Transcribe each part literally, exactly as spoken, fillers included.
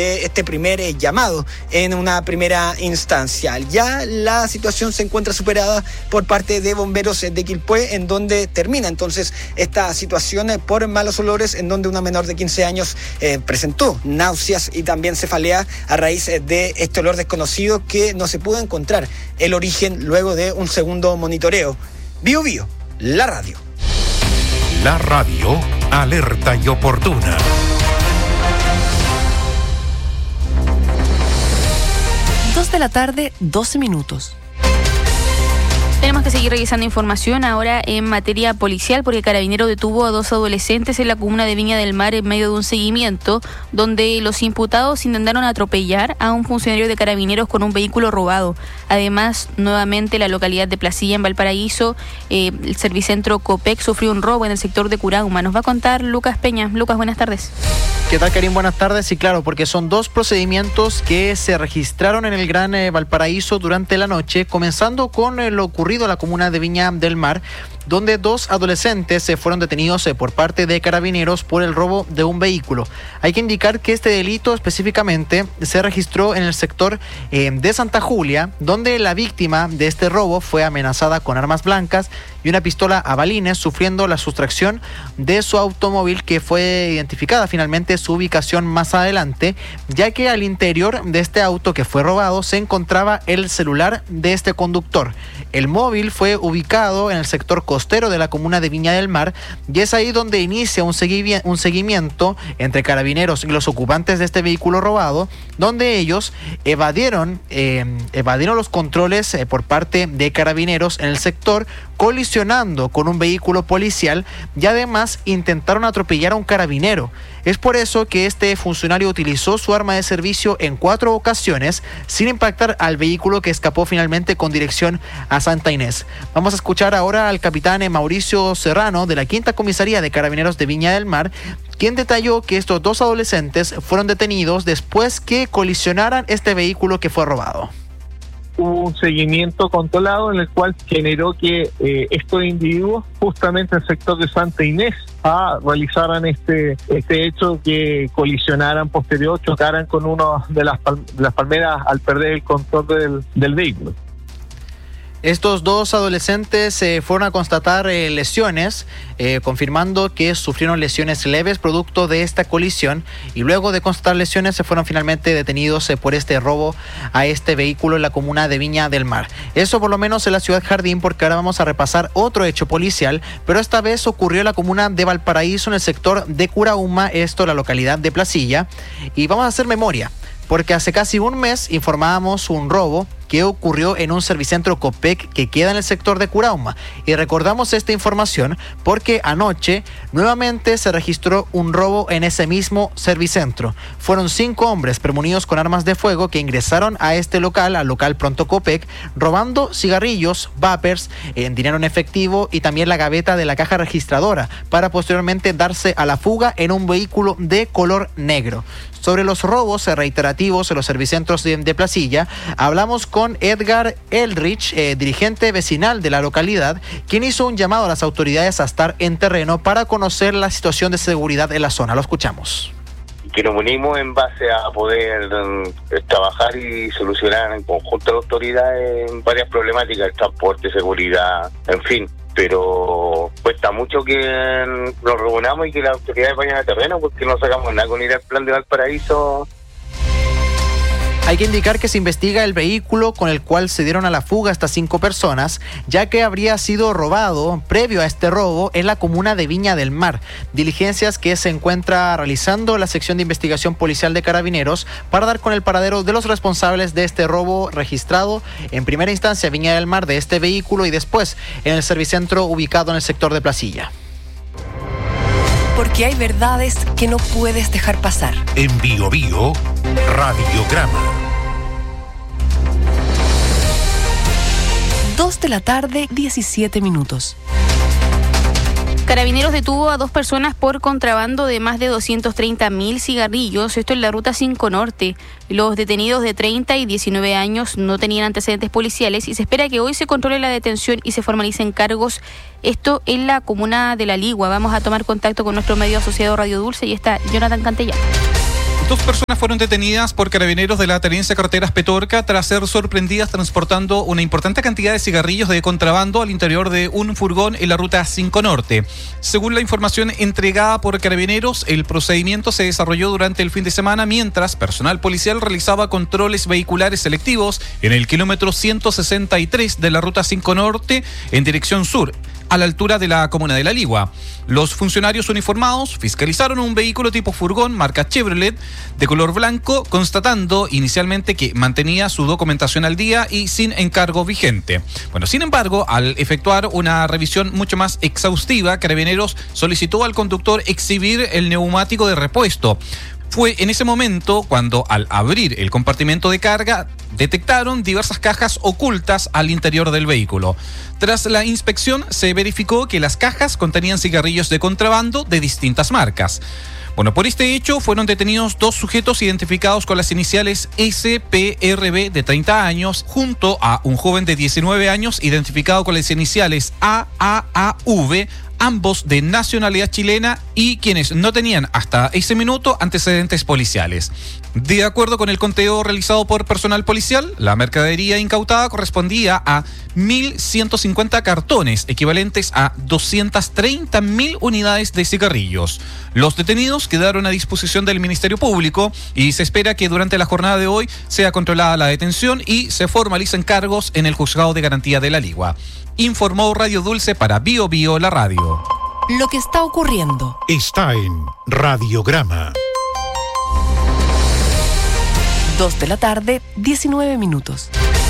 este primer eh, llamado en una primera instancia. Ya la situación se encuentra superada por parte de bomberos de Quilpué, en donde termina entonces esta situación eh, por malos olores, en donde una menor de quince años eh, presentó náuseas y también cefalea a raíz eh, de este olor desconocido que no se pudo encontrar el origen luego de un segundo monitoreo. Bio Bio, la radio. La radio alerta y oportuna. dos de la tarde, doce minutos. Tenemos que seguir revisando información ahora en materia policial, porque Carabineros detuvo a dos adolescentes en la comuna de Viña del Mar en medio de un seguimiento donde los imputados intentaron atropellar a un funcionario de Carabineros con un vehículo robado. Además, nuevamente la localidad de Placilla, en Valparaíso, eh, el Servicentro Copec sufrió un robo en el sector de Curauma. Nos va a contar Lucas Peña. Lucas, buenas tardes. ¿Qué tal, Karim? Buenas tardes. Sí, claro, porque son dos procedimientos que se registraron en el Gran eh, Valparaíso durante la noche, comenzando con eh, lo ocurrido en la comuna de Viña del Mar, donde dos adolescentes se fueron detenidos eh, por parte de Carabineros por el robo de un vehículo. Hay que indicar que este delito específicamente se registró en el sector eh, de Santa Julia, donde la víctima de este robo fue amenazada con armas blancas y una pistola a balines, sufriendo la sustracción de su automóvil, que fue identificada finalmente su ubicación más adelante, ya que al interior de este auto que fue robado se encontraba el celular de este conductor. El móvil fue ubicado en el sector costero de la comuna de Viña del Mar, y es ahí donde inicia un, segui- un seguimiento entre Carabineros y los ocupantes de este vehículo robado, donde ellos evadieron, eh, evadieron los controles eh, por parte de Carabineros en el sector, colisionando con un vehículo policial, y además intentaron atropellar a un carabinero. Es por eso que este funcionario utilizó su arma de servicio en cuatro ocasiones sin impactar al vehículo, que escapó finalmente con dirección a Santa Inés. Vamos a escuchar ahora al capitán Mauricio Serrano de la Quinta Comisaría de Carabineros de Viña del Mar, quien detalló que estos dos adolescentes fueron detenidos después que colisionaran este vehículo que fue robado. Hubo un seguimiento controlado en el cual generó que eh, estos individuos, justamente en el sector de Santa Inés, a realizaran este este hecho, que colisionaran posterior, chocaran con una de las, pal- de las palmeras al perder el control del, del vehículo. Estos dos adolescentes eh, fueron a constatar eh, lesiones, eh, confirmando que sufrieron lesiones leves producto de esta colisión, y luego de constatar lesiones se fueron finalmente detenidos eh, por este robo a este vehículo en la comuna de Viña del Mar. Eso por lo menos en la ciudad Jardín, porque ahora vamos a repasar otro hecho policial, pero esta vez ocurrió en la comuna de Valparaíso, en el sector de Curauma, esto la localidad de Placilla, y vamos a hacer memoria, porque hace casi un mes informábamos un robo que ocurrió en un Servicentro Copec que queda en el sector de Curauma. Y recordamos esta información porque anoche nuevamente se registró un robo en ese mismo Servicentro. Fueron cinco hombres premunidos con armas de fuego que ingresaron a este local, al local Pronto Copec, robando cigarrillos, vapers, en dinero en efectivo y también la gaveta de la caja registradora, para posteriormente darse a la fuga en un vehículo de color negro. Sobre los robos reiterativos en los servicentros de, de Placilla, hablamos con Edgar Elrich, eh, dirigente vecinal de la localidad, quien hizo un llamado a las autoridades a estar en terreno para conocer la situación de seguridad en la zona. Lo escuchamos. Que nos unimos en base a poder um, trabajar y solucionar en conjunto a las autoridades en varias problemáticas, el transporte, seguridad, en fin. Pero cuesta mucho que nos reunamos y que las autoridades vayan a terreno, porque no sacamos nada con ir al plan de Valparaíso. Hay que indicar que se investiga el vehículo con el cual se dieron a la fuga estas cinco personas, ya que habría sido robado previo a este robo en la comuna de Viña del Mar. Diligencias que se encuentra realizando la sección de investigación policial de Carabineros para dar con el paradero de los responsables de este robo registrado en primera instancia en Viña del Mar de este vehículo, y después en el servicentro ubicado en el sector de Placilla. Porque hay verdades que no puedes dejar pasar. En Bio Bio, Radiograma. dos de la tarde, diecisiete minutos. Carabineros detuvo a dos personas por contrabando de más de doscientos treinta mil cigarrillos, esto en la ruta cinco Norte. Los detenidos de treinta y diecinueve años no tenían antecedentes policiales y se espera que hoy se controle la detención y se formalicen cargos, esto en la comuna de La Ligua. Vamos a tomar contacto con nuestro medio asociado Radio Dulce y está Jonathan Cantellán. Dos personas fueron detenidas por carabineros de la Tenencia Carreteras Petorca tras ser sorprendidas transportando una importante cantidad de cigarrillos de contrabando al interior de un furgón en la ruta cinco Norte. Según la información entregada por carabineros, el procedimiento se desarrolló durante el fin de semana mientras personal policial realizaba controles vehiculares selectivos en el kilómetro ciento sesenta y tres de la ruta cinco Norte en dirección sur, a la altura de la comuna de La Ligua. Los funcionarios uniformados fiscalizaron un vehículo tipo furgón marca Chevrolet de color blanco, constatando inicialmente que mantenía su documentación al día y sin encargo vigente. Bueno, sin embargo, al efectuar una revisión mucho más exhaustiva, Carabineros solicitó al conductor exhibir el neumático de repuesto. Fue en ese momento cuando, al abrir el compartimento de carga, detectaron diversas cajas ocultas al interior del vehículo. Tras la inspección, se verificó que las cajas contenían cigarrillos de contrabando de distintas marcas. Bueno, por este hecho fueron detenidos dos sujetos identificados con las iniciales S P R B de treinta años, junto a un joven de diecinueve años identificado con las iniciales A A A V, ambos de nacionalidad chilena y quienes no tenían hasta ese minuto antecedentes policiales. De acuerdo con el conteo realizado por personal policial, la mercadería incautada correspondía a mil ciento cincuenta cartones, equivalentes a doscientas treinta mil unidades de cigarrillos. Los detenidos quedaron a disposición del Ministerio Público y se espera que durante la jornada de hoy sea controlada la detención y se formalicen cargos en el Juzgado de Garantía de La Ligua. Informó Radio Dulce para Bio Bio, la radio. Lo que está ocurriendo está en Radiograma. dos de la tarde, diecinueve minutos.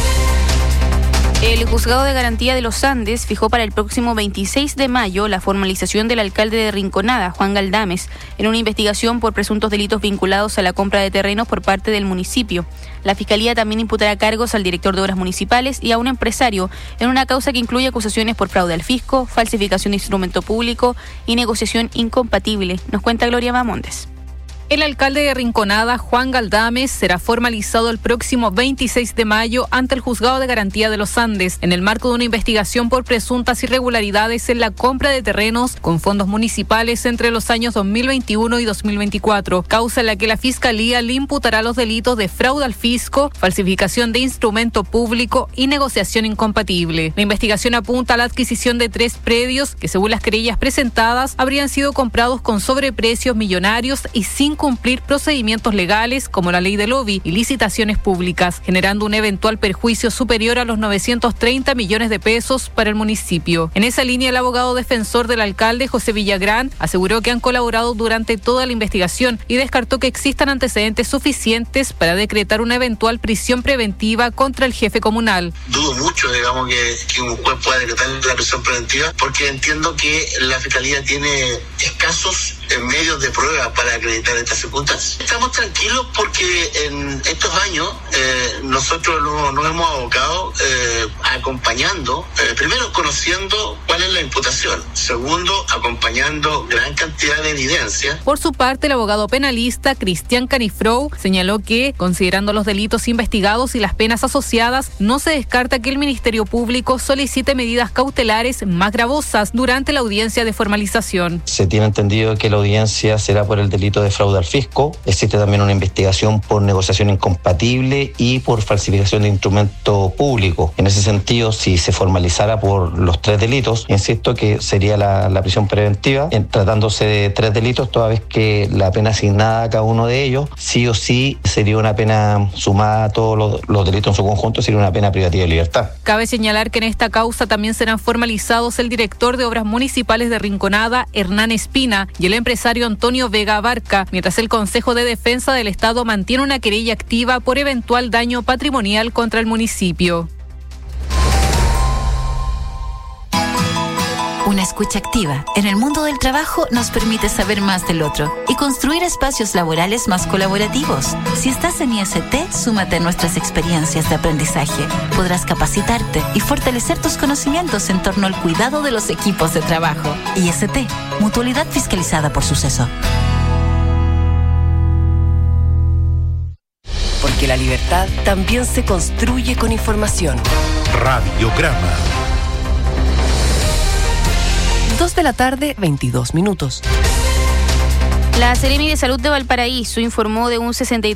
El Juzgado de Garantía de los Andes fijó para el próximo veintiséis de mayo la formalización del alcalde de Rinconada, Juan Galdames, en una investigación por presuntos delitos vinculados a la compra de terrenos por parte del municipio. La Fiscalía también imputará cargos al director de Obras Municipales y a un empresario en una causa que incluye acusaciones por fraude al fisco, falsificación de instrumento público y negociación incompatible. Nos cuenta Gloria Mamondes. El alcalde de Rinconada, Juan Galdames, será formalizado el próximo veintiséis de mayo ante el Juzgado de Garantía de los Andes, en el marco de una investigación por presuntas irregularidades en la compra de terrenos con fondos municipales entre los años dos mil veintiuno y dos mil veinticuatro, causa en la que la Fiscalía le imputará los delitos de fraude al fisco, falsificación de instrumento público y negociación incompatible. La investigación apunta a la adquisición de tres predios que, según las querellas presentadas, habrían sido comprados con sobreprecios millonarios y sin cumplir procedimientos legales como la ley de lobby y licitaciones públicas, generando un eventual perjuicio superior a los novecientos treinta millones de pesos para el municipio. En esa línea, el abogado defensor del alcalde, José Villagrán, aseguró que han colaborado durante toda la investigación y descartó que existan antecedentes suficientes para decretar una eventual prisión preventiva contra el jefe comunal. Dudo mucho, digamos, que, que un juez pueda decretar la prisión preventiva, porque entiendo que la Fiscalía tiene escasos medios de prueba para acreditar estas circunstancias. Estamos tranquilos porque en estos años eh, nosotros nos, nos hemos abocado eh, acompañando, eh, primero conociendo cuál es la imputación, segundo acompañando gran cantidad de evidencia. Por su parte, el abogado penalista Cristian Canifrou señaló que, considerando los delitos investigados y las penas asociadas, no se descarta que el Ministerio Público solicite medidas cautelares más gravosas durante la audiencia de formalización. Se tiene entendido que la audiencia será por el delito de fraude al fisco. Existe también una investigación por negociación incompatible y por falsificación de instrumento público. En ese sentido, si se formalizara por los tres delitos, insisto que sería la, la prisión preventiva, en, tratándose de tres delitos, toda vez que la pena asignada a cada uno de ellos, sí o sí sería una pena sumada a todos los, los delitos en su conjunto, sería una pena privativa de libertad. Cabe señalar que en esta causa también serán formalizados el director de Obras Municipales de Rinconada, Hernán Espina, y el empresario Antonio Vega Abarca, mientras el Consejo de Defensa del Estado mantiene una querella activa por eventual daño patrimonial contra el municipio. Una escucha activa en el mundo del trabajo nos permite saber más del otro y construir espacios laborales más colaborativos. Si estás en I S T, súmate a nuestras experiencias de aprendizaje. Podrás capacitarte y fortalecer tus conocimientos en torno al cuidado de los equipos de trabajo. I S T, mutualidad fiscalizada por Suceso. Porque la libertad también se construye con información. Radiograma. dos de la tarde, veintidós minutos. La Seremi de Salud de Valparaíso informó de un sesenta y